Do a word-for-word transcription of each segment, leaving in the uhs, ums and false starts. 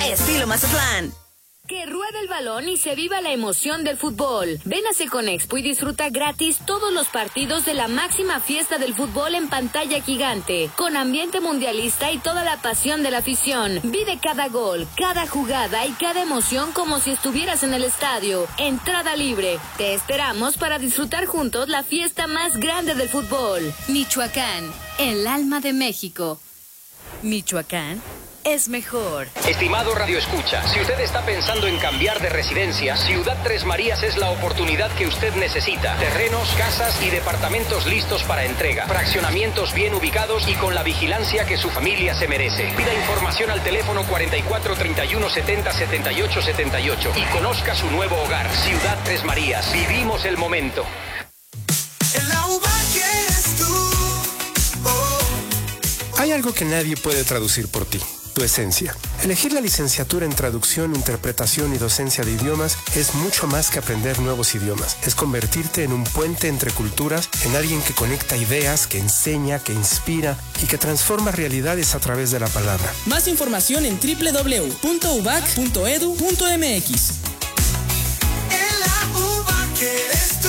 estilo Mazatlán. Que ruede el balón y se viva la emoción del fútbol. Ven a Seconexpo y disfruta gratis todos los partidos de la máxima fiesta del fútbol en pantalla gigante, con ambiente mundialista y toda la pasión de la afición. Vive cada gol, cada jugada y cada emoción como si estuvieras en el estadio. Entrada libre. Te esperamos para disfrutar juntos la fiesta más grande del fútbol. Michoacán, el alma de México. Michoacán es mejor. Estimado Radio Escucha, si usted está pensando en cambiar de residencia, Ciudad Tres Marías es la oportunidad que usted necesita. Terrenos, casas y departamentos listos para entrega. Fraccionamientos bien ubicados y con la vigilancia que su familia se merece. Pida información al teléfono cuarenta y cuatro, treinta y uno, setenta, setenta y ocho, setenta y ocho y conozca su nuevo hogar. Ciudad Tres Marías. Vivimos el momento. En la U B A C eres tú. Oh. Hay algo que nadie puede traducir por ti. Tu esencia. Elegir la licenciatura en traducción, interpretación y docencia de idiomas es mucho más que aprender nuevos idiomas. Es convertirte en un puente entre culturas, en alguien que conecta ideas, que enseña, que inspira y que transforma realidades a través de la palabra. Más información en doble u doble u doble u punto u b a c punto e d u punto m x. En la U B A C eres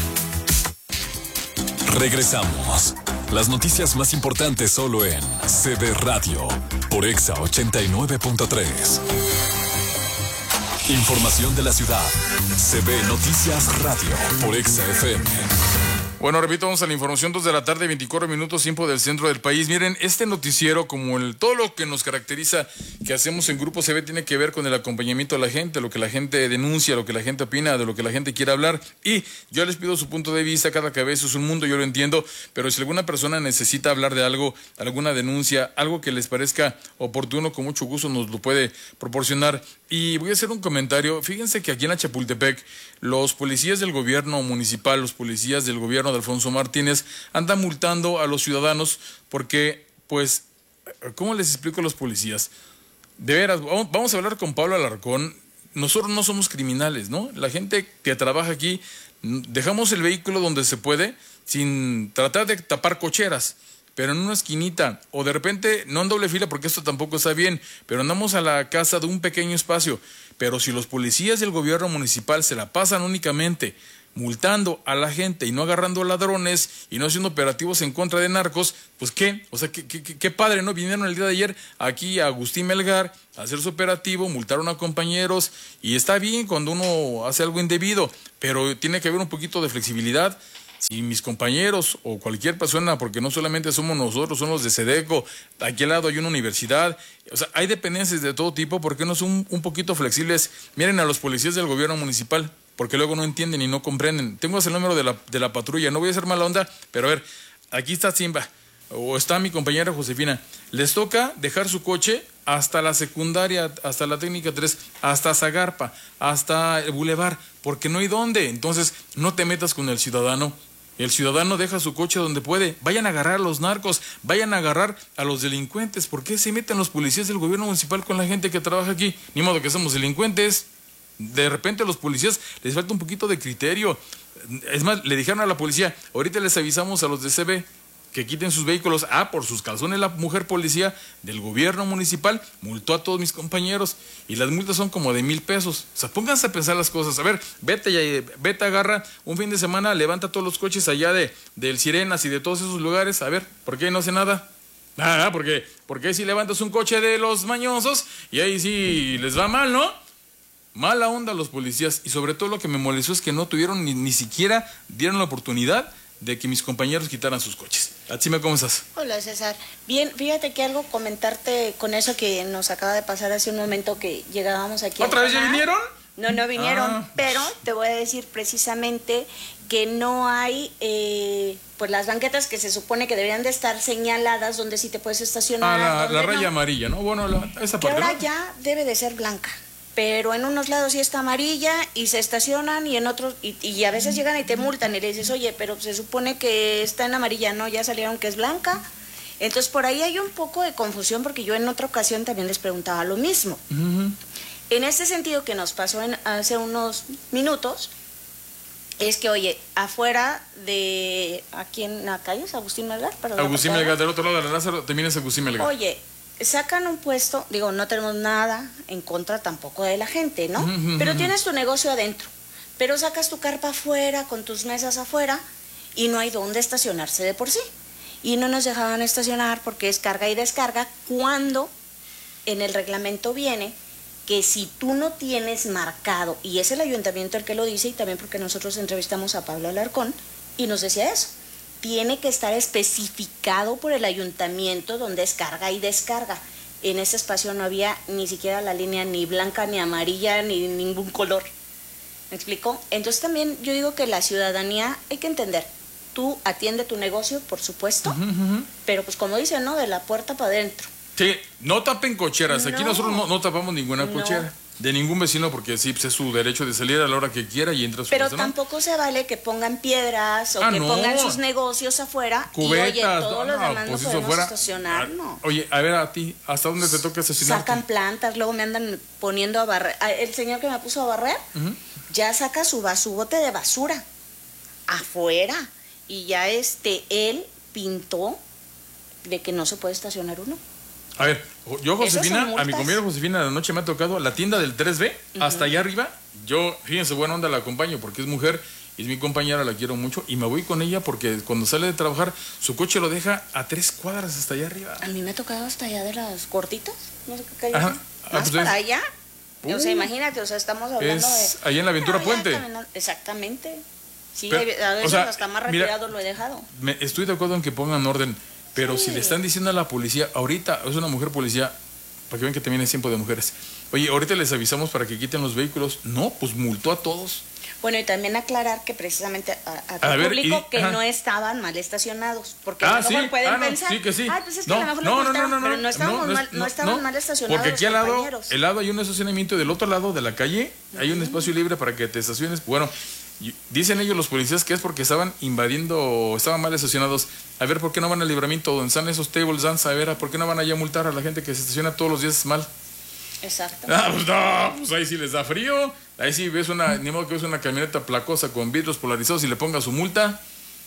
tú. Regresamos. Las noticias más importantes solo en C B Radio, por Exa ochenta y nueve punto tres. Información de la ciudad. C B Noticias Radio, por Exa F M. Bueno, repito, vamos a la información, dos de la tarde, veinticuatro minutos, tiempo del centro del país. Miren, este noticiero, como el todo lo que nos caracteriza, que hacemos en Grupo C B, tiene que ver con el acompañamiento a la gente, lo que la gente denuncia, lo que la gente opina, de lo que la gente quiere hablar. Y yo les pido su punto de vista, cada cabeza es un mundo, yo lo entiendo, pero si alguna persona necesita hablar de algo, alguna denuncia, algo que les parezca oportuno, con mucho gusto nos lo puede proporcionar. Y voy a hacer un comentario. Fíjense que aquí en la Chapultepec, los policías del gobierno municipal, los policías del gobierno de Alfonso Martínez, andan multando a los ciudadanos porque, pues, ¿cómo les explico a los policías? De veras, vamos a hablar con Pablo Alarcón. Nosotros no somos criminales, ¿no? La gente que trabaja aquí, dejamos el vehículo donde se puede sin tratar de tapar cocheras, pero en una esquinita, o de repente, no en doble fila porque esto tampoco está bien, pero andamos a la casa de un pequeño espacio. Pero si los policías del gobierno municipal se la pasan únicamente multando a la gente y no agarrando ladrones y no haciendo operativos en contra de narcos, pues qué, o sea, qué, qué, qué padre, ¿no? Vinieron el día de ayer aquí a Agustín Melgar a hacer su operativo, multaron a compañeros, y está bien cuando uno hace algo indebido, pero tiene que haber un poquito de flexibilidad. Si mis compañeros o cualquier persona, porque no solamente somos nosotros, son los de SEDECO, aquí al lado hay una universidad, o sea, hay dependencias de todo tipo, ¿por qué no son un, un poquito flexibles? Miren a los policías del gobierno municipal, porque luego no entienden y no comprenden. Tengo el número de la, de la patrulla, no voy a hacer mala onda, pero a ver, aquí está Simba, o está mi compañera Josefina, les toca dejar su coche hasta la secundaria, hasta la técnica tres, hasta Zagarpa, hasta el Boulevard, porque no hay dónde. Entonces, no te metas con el ciudadano. El ciudadano deja su coche donde puede. Vayan a agarrar a los narcos, vayan a agarrar a los delincuentes. ¿Por qué se meten los policías del gobierno municipal con la gente que trabaja aquí? Ni modo que somos delincuentes. De repente a los policías les falta un poquito de criterio. Es más, le dijeron a la policía, ahorita les avisamos a los de C B que quiten sus vehículos. Ah, por sus calzones la mujer policía del gobierno municipal multó a todos mis compañeros, y las multas son como de mil pesos. O sea, pónganse a pensar las cosas. A ver, vete, ya, vete, agarra un fin de semana, levanta todos los coches allá de del Sirenas y de todos esos lugares. A ver, ¿por qué no hace nada? Ah, porque, porque si levantas un coche de los mañosos y ahí sí les va mal, ¿no? Mala onda los policías, y sobre todo lo que me molestó es que no tuvieron ni, ni siquiera dieron la oportunidad de que mis compañeros quitaran sus coches. Atsime, ¿cómo estás? Hola, César. Bien, fíjate que algo comentarte con eso que nos acaba de pasar hace un momento que llegábamos aquí. ¿Otra vez ya vinieron? No, no vinieron, ah. pero te voy a decir precisamente que no hay, eh, pues las banquetas que se supone que deberían de estar señaladas donde sí te puedes estacionar. Ah, la, la raya no. amarilla, ¿no? Bueno, la, esa parte, que ahora ¿no? ya debe de ser blanca. Pero en unos lados sí está amarilla y se estacionan, y en otros, y, y a veces llegan y te multan y le dices, oye, pero se supone que está en amarilla, no, ya salieron que es blanca. Entonces por ahí hay un poco de confusión, porque yo en otra ocasión también les preguntaba lo mismo. Uh-huh. En este sentido que nos pasó en, hace unos minutos, es que, oye, afuera de, aquí en la calle, es Agustín Melgar. Agustín Melgar, del otro lado de la Lázaro, también es Agustín Melgar. Oye, sacan un puesto, digo, no tenemos nada en contra tampoco de la gente, ¿no? Ujú, Pero ujú. tienes tu negocio adentro, pero sacas tu carpa afuera, con tus mesas afuera, y no hay dónde estacionarse de por sí. Y no nos dejaban estacionar porque es carga y descarga, cuando en el reglamento viene que si tú no tienes marcado, y es el ayuntamiento el que lo dice, y también porque nosotros entrevistamos a Pablo Alarcón, y nos decía eso, tiene que estar especificado por el ayuntamiento donde es carga y descarga. En ese espacio no había ni siquiera la línea ni blanca, ni amarilla, ni ningún color. ¿Me explico? Entonces también yo digo que la ciudadanía hay que entender, tú atiende tu negocio, por supuesto, Ujú, ujú. pero pues como dicen, ¿no? De la puerta para adentro. Sí, no tapen cocheras. Aquí No. nosotros no, no tapamos ninguna No. cochera. De ningún vecino, porque sí, pues es su derecho de salir a la hora que quiera y entra a su Pero casa, ¿no? tampoco se vale que pongan piedras o Ah, que no. pongan sus negocios afuera Cubetas, y oye, todos no, los no, demás pues no eso podemos fuera. estacionar, no. Ah, Oye, a ver a ti, ¿hasta dónde te toca estacionar? Sacan plantas, luego me andan poniendo a barrer. Ah, el señor que me puso a barrer ya saca su, bas- su bote de basura afuera y ya este él pintó de que no se puede estacionar uno. A ver, yo Esas Josefina, son a mi multas. compañera Josefina, la noche me ha tocado la tienda del tres B, hasta allá arriba. Yo, fíjense, buena onda, la acompaño porque es mujer, es mi compañera, la quiero mucho, y me voy con ella porque cuando sale de trabajar, su coche lo deja a tres cuadras hasta allá arriba. A mí me ha tocado hasta allá de las gorditas, no sé qué calle. Ajá. son. Ah, Más pues para es- allá. O Uh. sea, imagínate, o sea, estamos hablando Es de... ahí en la Aventura No, ya Puente. caminando- Exactamente. Sí, Pero, hay- a o veces sea, hasta más mira, retirado lo he dejado. Me, estoy de acuerdo en que pongan orden, pero Sí. si le están diciendo a la policía, ahorita es una mujer policía, para que vean que también es tiempo de mujeres. Oye, ahorita les avisamos para que quiten los vehículos. No, pues multó a todos. Bueno, y también aclarar que precisamente a, a tu A ver, público y- que ajá. no estaban mal estacionados, porque Ah, a lo mejor sí, pueden ah, no, pensar, sí que sí. ay, pues es que No, a lo mejor no, les no, gustaron", no, no, pero no, no estábamos no, mal, no, no estaban no, mal estacionados porque aquí al lado, compañeros. al lado hay un estacionamiento y del otro lado de la calle hay un espacio libre para que te estaciones. Bueno, y dicen ellos los policías que es porque estaban invadiendo, estaban mal estacionados. A ver, ¿por qué no van al libramiento donde están esos tables dance? A ver, ¿por qué no van allá a multar a la gente que se estaciona todos los días mal? Exacto. Ah, pues no, pues ahí sí les da frío. Ahí sí ves una, ni modo que ves una camioneta placosa con vidrios polarizados y le ponga su multa.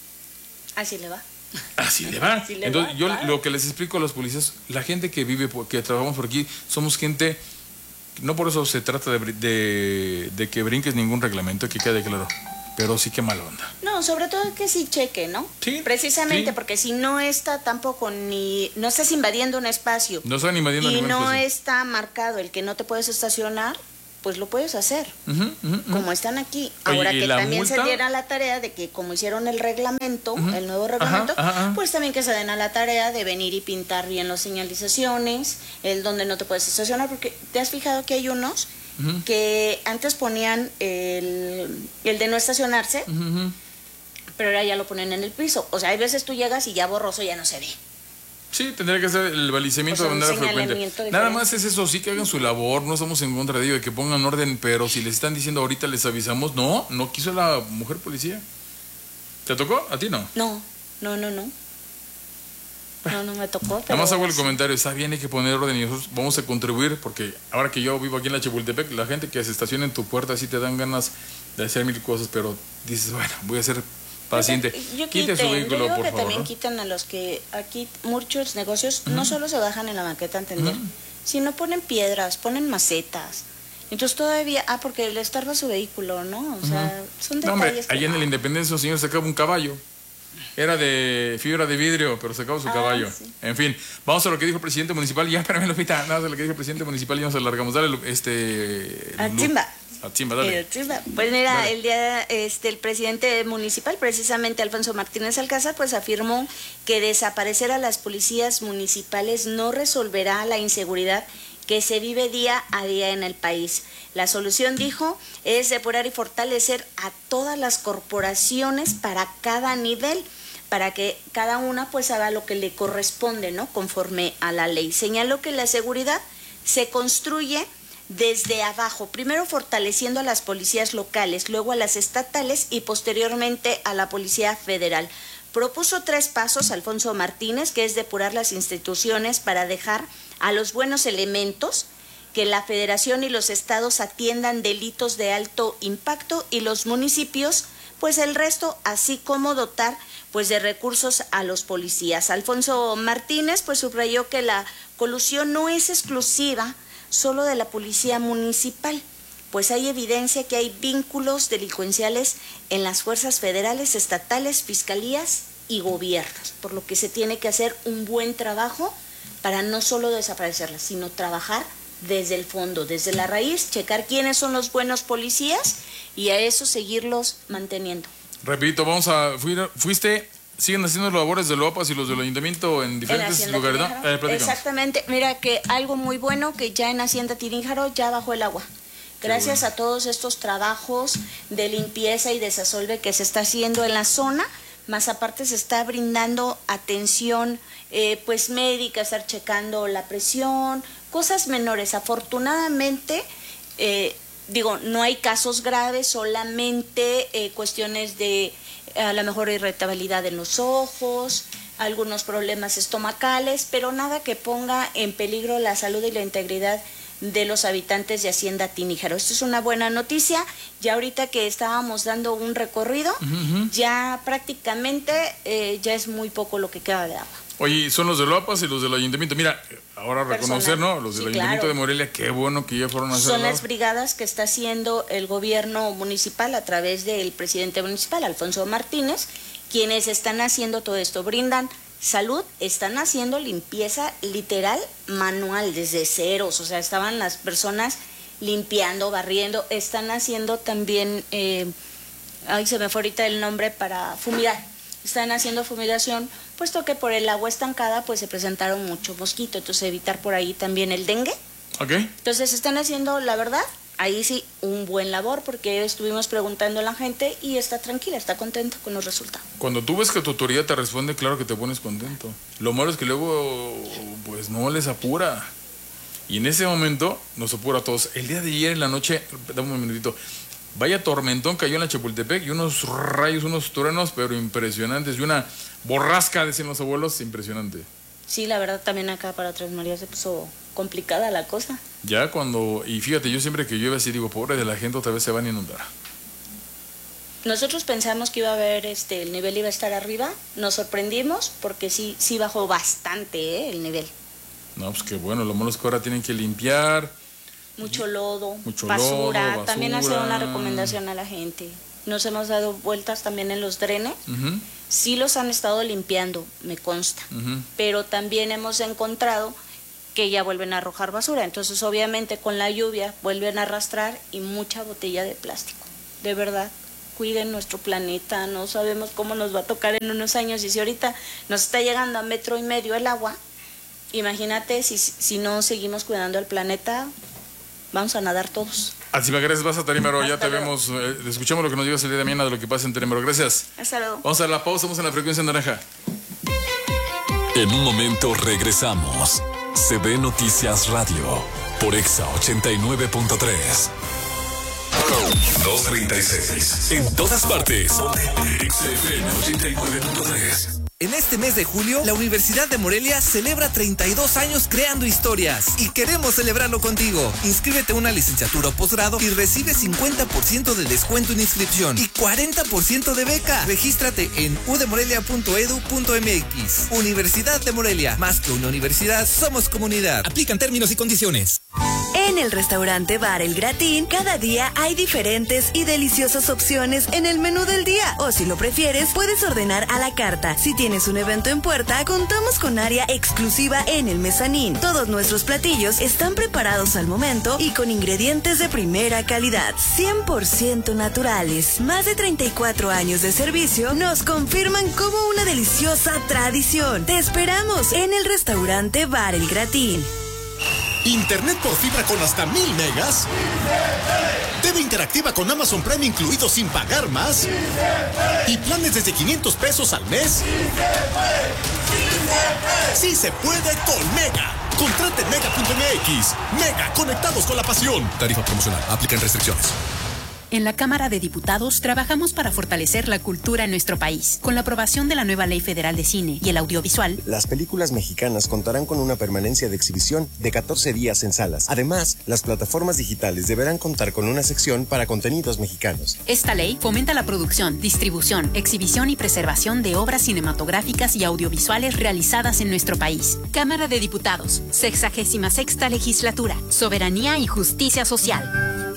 Así le va. Así le va. Así le Entonces, va, yo claro. lo que les explico a los policías, la gente que vive, por- que trabajamos por aquí, somos gente, no por eso se trata de, br- de, de que brinques ningún reglamento, que quede claro. Pero sí que mala onda. No, sobre todo que sí cheque, ¿no? Sí, Precisamente sí. porque si no está tampoco ni, no estás invadiendo un espacio No están invadiendo y ningún no espacio. está marcado el que no te puedes estacionar, pues lo puedes hacer. Ujú, ujú, ujú. Como están aquí. Oye, Ahora ¿y que la también multa? se diera la tarea de que como hicieron el reglamento, Ujú. el nuevo reglamento, Ajá, ajá, ajá. pues también que se den a la tarea de venir y pintar bien las señalizaciones, el donde no te puedes estacionar, porque te has fijado que hay unos Ujú. que antes ponían el, el de no estacionarse, Ujú, ujú. pero ahora ya lo ponen en el piso. O sea, hay veces tú llegas y ya borroso ya no se ve. Sí, tendría que ser el balizamiento O sea, de un manera frecuente. señalamiento Nada diferente. más es eso, sí que hagan su labor, no estamos en contra de ello, de que pongan orden, pero si les están diciendo ahorita les avisamos, no, no quiso la mujer policía. ¿Te tocó? ¿A ti no? No, no, no, no. No, no me tocó. Nada más pero hago el sí. comentario, está bien, hay que poner orden y nosotros vamos a contribuir, porque ahora que yo vivo aquí en la Chapultepec, la gente que se estaciona en tu puerta sí te dan ganas de hacer mil cosas, pero dices, bueno, voy a ser paciente. Yo Quite quiten, su yo vehículo, digo por que favor. también ¿no? quitan a los que aquí muchos negocios no solo se bajan en la banqueta a entender, sino ponen piedras, ponen macetas. Entonces todavía, ah, porque le estorba su vehículo, ¿no? O sea, son No, hombre, detalles. que allá en no. el Independencia el señor sacaba un caballo. Era de fibra de vidrio, pero sacaba su Ah, caballo. sí. En fin, vamos a lo que dijo el presidente municipal. Ya, espérame, Lupita, nada más a lo que dijo el presidente municipal y nos alargamos. Dale, Lu- este... A Lu- Chimba. A Chimba, dale. Eh, Chimba. Pues mira, Dale. el día, este, el presidente municipal, precisamente Alfonso Martínez Alcázar, pues afirmó que desaparecer a las policías municipales no resolverá la inseguridad que se vive día a día en el país. La solución, dijo, es depurar y fortalecer a todas las corporaciones para cada nivel, para que cada una pues haga lo que le corresponde, ¿no? Conforme a la ley. Señaló que la seguridad se construye desde abajo, primero fortaleciendo a las policías locales, luego a las estatales y posteriormente a la Policía Federal. Propuso tres pasos Alfonso Martínez, que es depurar las instituciones para dejar a los buenos elementos, que la Federación y los estados atiendan delitos de alto impacto y los municipios, pues el resto, así como dotar pues de recursos a los policías. Alfonso Martínez pues subrayó que la colusión no es exclusiva solo de la policía municipal, pues hay evidencia que hay vínculos delincuenciales en las fuerzas federales, estatales, fiscalías y gobiernos, por lo que se tiene que hacer un buen trabajo para no solo desaparecerlas, sino trabajar desde el fondo, desde la raíz, checar quiénes son los buenos policías y a eso seguirlos manteniendo. Repito, vamos a, fuiste, siguen haciendo labores de Loapas y los del ayuntamiento en diferentes en lugares, ¿no? Eh, Exactamente, mira que algo muy bueno que ya en Hacienda Tiríjaro ya bajó el agua. Gracias bueno. a todos estos trabajos de limpieza y desasolve que se está haciendo en la zona, más aparte se está brindando atención eh, pues médica, estar checando la presión, cosas menores. Afortunadamente, eh, digo, no hay casos graves, solamente eh, cuestiones de a lo mejor irritabilidad en los ojos, algunos problemas estomacales, pero nada que ponga en peligro la salud y la integridad de los habitantes de Hacienda Tiníjaro. Esto es una buena noticia. Ya ahorita que estábamos dando un recorrido, uh-huh. ya prácticamente eh, ya es muy poco lo que queda de agua. Oye, son los de Loapas y los del ayuntamiento. Mira, ahora reconocer, Personal. ¿no? Los del sí, ayuntamiento claro. de Morelia, qué bueno que ya fueron a hacer. Son las brigadas que está haciendo el gobierno municipal a través del presidente municipal, Alfonso Martínez, quienes están haciendo todo esto. Brindan salud, están haciendo limpieza literal manual desde ceros, o sea, estaban las personas limpiando, barriendo, están haciendo también, eh, ay, se me fue ahorita el nombre para fumigar, están haciendo fumigación, puesto que por el agua estancada pues se presentaron muchos mosquitos, entonces evitar por ahí también el dengue. Okay. Entonces están haciendo, la verdad, ahí sí, un buen labor, porque estuvimos preguntando a la gente y está tranquila, está contenta con los resultados. Cuando tú ves que tu autoridad te responde, claro que te pones contento. Lo malo es que luego, pues no les apura. Y en ese momento nos apura a todos. El día de ayer en la noche, dame un minutito, vaya tormentón cayó en la Chapultepec y unos rayos, unos truenos, pero impresionantes. Y una borrasca, decían los abuelos, impresionante. Sí, la verdad también acá para Tres Marías se puso complicada la cosa. Ya cuando, y fíjate, yo siempre que llueve así digo, pobre de la gente, otra vez se van a inundar. Nosotros pensamos que iba a haber, este, el nivel iba a estar arriba, nos sorprendimos porque sí, sí bajó bastante ¿eh? el nivel. No, pues qué bueno, lo malo es que ahora tienen que limpiar. Mucho lodo, mucho basura, lodo, basura, también hacer una recomendación a la gente. Nos hemos dado vueltas también en los drenes. Uh-huh. Sí los han estado limpiando, me consta, uh-huh. pero también hemos encontrado que ya vuelven a arrojar basura. Entonces, obviamente, con la lluvia vuelven a arrastrar y mucha botella de plástico. De verdad, cuiden nuestro planeta, no sabemos cómo nos va a tocar en unos años. Y si ahorita nos está llegando a metro y medio el agua, imagínate si, si no seguimos cuidando el planeta, vamos a nadar todos. Así me gracias, vas a Tarímaro, ya te vemos, eh, escuchamos lo que nos digas el día de mañana de lo que pasa en Tarímaro. Gracias. Hasta luego. Vamos a la pausa, vamos en la frecuencia naranja. En un momento regresamos. C B Noticias Radio por Exa ochenta y nueve punto tres. dos treinta y seis. En todas partes. Exa F M ochenta y nueve punto tres. En este mes de julio, la Universidad de Morelia celebra treinta y dos años creando historias y queremos celebrarlo contigo. Inscríbete a una licenciatura o posgrado y recibe cincuenta por ciento de descuento en inscripción y cuarenta por ciento de beca. Regístrate en u de morelia punto edu punto m x. Universidad de Morelia, más que una universidad, somos comunidad. Aplican términos y condiciones. En el restaurante Bar El Gratín, cada día hay diferentes y deliciosas opciones en el menú del día. O si lo prefieres, puedes ordenar a la carta. Si tienes un evento en puerta, contamos con área exclusiva en el mezanín. Todos nuestros platillos están preparados al momento y con ingredientes de primera calidad, cien por ciento naturales. Más de treinta y cuatro años de servicio nos confirman como una deliciosa tradición. Te esperamos en el restaurante Bar El Gratín. Internet por fibra con hasta mil megas. T V interactiva con Amazon Prime incluido sin pagar más. Y planes desde quinientos pesos al mes. Sí se puede con Mega. Contrate en mega punto m x. Mega, conectados con la pasión. Tarifa promocional. Aplican restricciones. En la Cámara de Diputados trabajamos para fortalecer la cultura en nuestro país. Con la aprobación de la nueva Ley Federal de Cine y el Audiovisual, las películas mexicanas contarán con una permanencia de exhibición de catorce días en salas. Además, las plataformas digitales deberán contar con una sección para contenidos mexicanos. Esta ley fomenta la producción, distribución, exhibición y preservación de obras cinematográficas y audiovisuales realizadas en nuestro país. Cámara de Diputados, sexagésima sexta Legislatura, Soberanía y Justicia Social.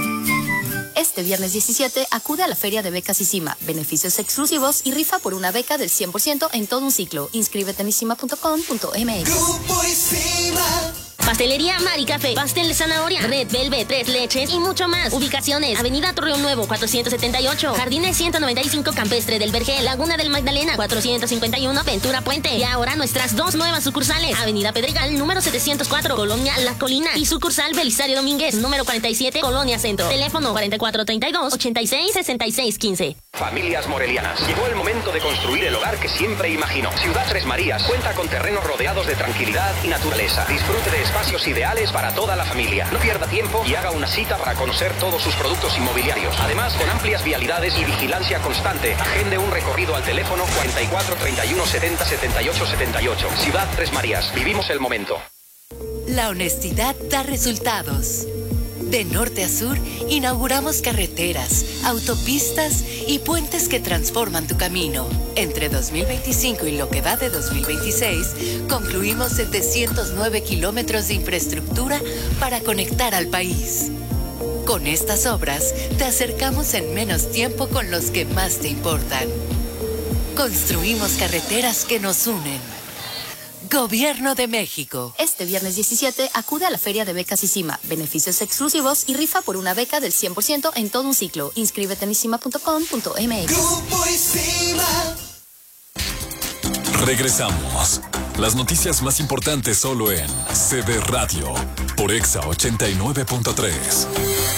Este viernes diecisiete acude a la Feria de Becas ICIMA, beneficios exclusivos y rifa por una beca del cien por ciento en todo un ciclo. Inscríbete en isima punto com punto m x. Grupo ICIMA. Pastelería Mari Café, pastel de zanahoria, red velvet, tres leches y mucho más. Ubicaciones: Avenida Torreón Nuevo, cuatrocientos setenta y ocho, Jardines ciento noventa y cinco, Campestre del Vergel, Laguna del Magdalena, cuatrocientos cincuenta y uno, Ventura Puente. Y ahora nuestras dos nuevas sucursales: Avenida Pedregal, número setecientos cuatro, Colonia La Colina, y sucursal Belisario Domínguez, número cuarenta y siete, Colonia Centro. Teléfono cuarenta y cuatro treinta y dos, ochenta y seis, sesenta y seis quince. Familias morelianas, llegó el momento de construir el hogar que siempre imaginó. Ciudad Tres Marías cuenta con terrenos rodeados de tranquilidad y naturaleza. Disfrute de espacios ideales para toda la familia. No pierda tiempo y haga una cita para conocer todos sus productos inmobiliarios. Además, con amplias vialidades y vigilancia constante, agende un recorrido al teléfono cuarenta y cuatro treinta y uno setenta setenta y ocho setenta y ocho. Ciudad Tres Marías, vivimos el momento. La honestidad da resultados. De norte a sur, inauguramos carreteras, autopistas y puentes que transforman tu camino. Entre dos mil veinticinco y lo que va de dos mil veintiséis, concluimos setecientos nueve kilómetros de infraestructura para conectar al país. Con estas obras, te acercamos en menos tiempo con los que más te importan. Construimos carreteras que nos unen. Gobierno de México. Este viernes diecisiete acude a la Feria de Becas ICIMA, beneficios exclusivos y rifa por una beca del cien por ciento en todo un ciclo. Inscríbete en isima punto com punto m x. Grupo ICIMA. Regresamos. Las noticias más importantes solo en C B Radio por Exa ochenta y nueve punto tres.